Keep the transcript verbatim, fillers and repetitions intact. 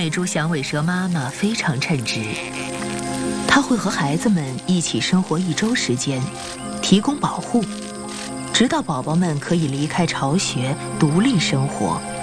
美珠响尾蛇妈妈非常称职，她会和孩子们一起生活一周时间，提供保护，直到宝宝们可以离开巢穴，独立生活。